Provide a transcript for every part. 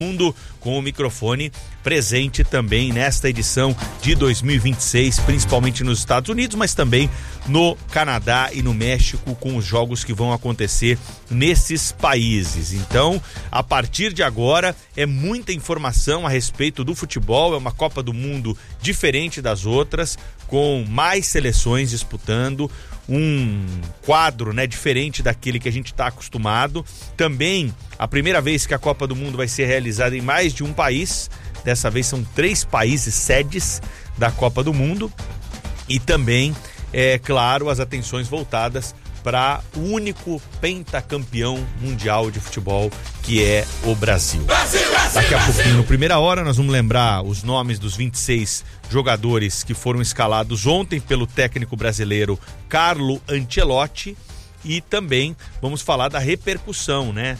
Mundo, com o microfone presente também nesta edição de 2026, principalmente nos Estados Unidos, mas também no Canadá e no México, com os jogos que vão acontecer nesses países. Então, a partir de agora, é muita informação a respeito do futebol, é uma Copa do Mundo diferente das outras, com mais seleções disputando, um quadro, né, diferente daquele que a gente está acostumado. Também a primeira vez que a Copa do Mundo vai ser realizada em mais de um país. Dessa vez são 3 países sedes da Copa do Mundo. E também, é claro, as atenções voltadas para o único pentacampeão mundial de futebol, que é o Brasil. Daqui a pouquinho, no Primeira Hora, nós vamos lembrar os nomes dos 26 jogadores que foram escalados ontem pelo técnico brasileiro Carlo Ancelotti, e também vamos falar da repercussão, né?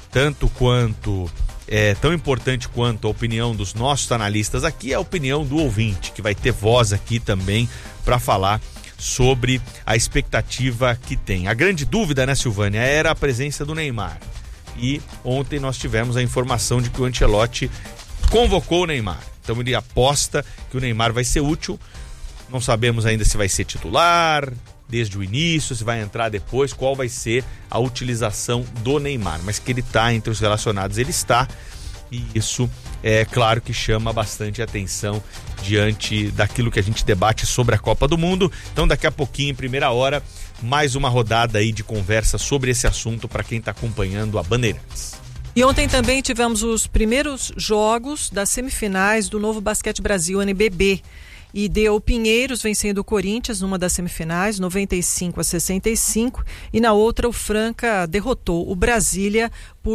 Tão importante quanto a opinião dos nossos analistas aqui, é a opinião do ouvinte, que vai ter voz aqui também para falar sobre a expectativa que tem. A grande dúvida, né, Silvânia, era a presença do Neymar. E ontem nós tivemos a informação de que o Ancelotti convocou o Neymar. Então ele aposta que o Neymar vai ser útil. Não sabemos ainda se vai ser titular desde o início, se vai entrar depois, qual vai ser a utilização do Neymar. Mas que ele está entre os relacionados, ele está. E isso é claro que chama bastante atenção diante daquilo que a gente debate sobre a Copa do Mundo. Então daqui a pouquinho, em Primeira Hora, mais uma rodada aí de conversa sobre esse assunto para quem está acompanhando a Bandeirantes. E ontem também tivemos os primeiros jogos das semifinais do Novo Basquete Brasil NBB. E deu Pinheiros vencendo o Corinthians numa das semifinais, 95-65, e na outra o Franca derrotou o Brasília por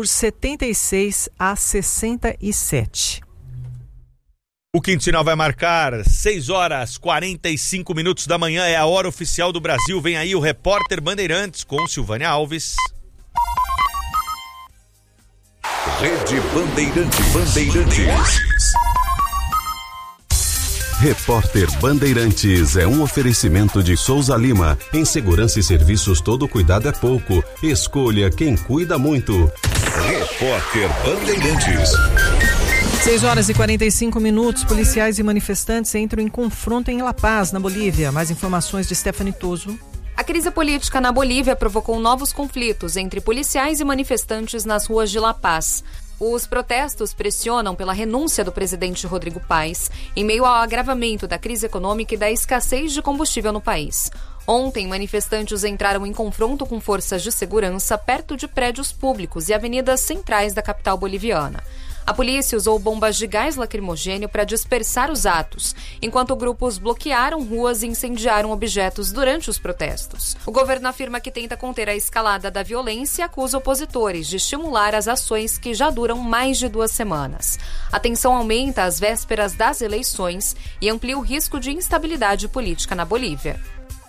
76-67. O Quinto Sinal vai marcar 6h45 da manhã, é a hora oficial do Brasil. Vem aí o repórter Bandeirantes com Silvânia Alves. Rede Bandeirantes. Repórter Bandeirantes é um oferecimento de Souza Lima. Em segurança e serviços, todo cuidado é pouco. Escolha quem cuida muito. Repórter Bandeirantes. 6h45. Policiais e manifestantes entram em confronto em La Paz, na Bolívia. Mais informações de Stephanie Toso. A crise política na Bolívia provocou novos conflitos entre policiais e manifestantes nas ruas de La Paz. Os protestos pressionam pela renúncia do presidente Rodrigo Paes, em meio ao agravamento da crise econômica e da escassez de combustível no país. Ontem, manifestantes entraram em confronto com forças de segurança perto de prédios públicos e avenidas centrais da capital boliviana. A polícia usou bombas de gás lacrimogêneo para dispersar os atos, enquanto grupos bloquearam ruas e incendiaram objetos durante os protestos. O governo afirma que tenta conter a escalada da violência e acusa opositores de estimular as ações que já duram mais de 2 semanas. A tensão aumenta às vésperas das eleições e amplia o risco de instabilidade política na Bolívia.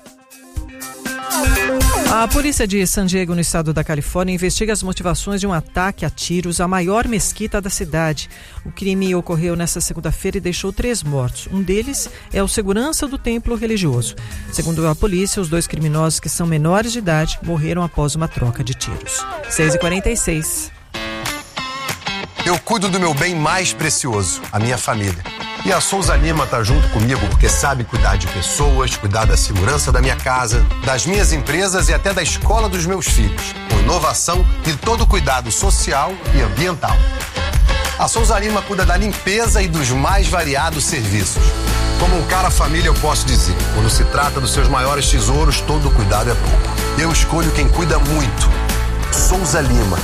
A polícia de San Diego, no estado da Califórnia, investiga as motivações de um ataque a tiros à maior mesquita da cidade. O crime ocorreu nesta segunda-feira e deixou 3 mortos. Um deles é o segurança do templo religioso. Segundo a polícia, os 2 criminosos, que são menores de idade, morreram após uma troca de tiros. 6h46. Eu cuido do meu bem mais precioso, a minha família. E a Souza Lima tá junto comigo porque sabe cuidar de pessoas, cuidar da segurança da minha casa, das minhas empresas e até da escola dos meus filhos, com inovação e todo cuidado social e ambiental. A Souza Lima cuida da limpeza e dos mais variados serviços. Como um cara família, eu posso dizer, quando se trata dos seus maiores tesouros, todo cuidado é pouco. Eu escolho quem cuida muito. Souza Lima.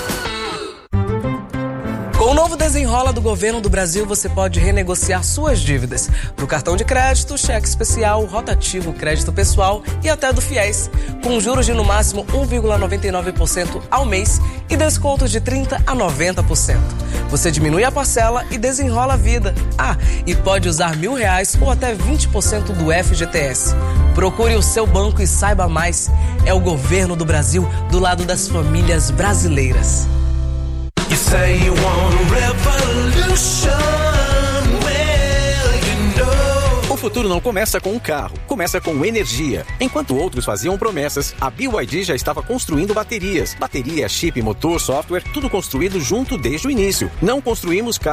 Com o novo Desenrola do Governo do Brasil, você pode renegociar suas dívidas do cartão de crédito, cheque especial, rotativo, crédito pessoal e até do FIES, com juros de no máximo 1,99% ao mês e descontos de 30% a 90%. Você diminui a parcela e desenrola a vida. E pode usar R$1.000 ou até 20% do FGTS. Procure o seu banco e saiba mais. É o Governo do Brasil do lado das famílias brasileiras. You say you want a revolution, well, you know. O futuro futuro não começa com um carro, começa com energia. Enquanto outros faziam promessas, a BYD já estava construindo baterias. Bateria, chip, motor, software, tudo construído junto desde o início. Não construímos carros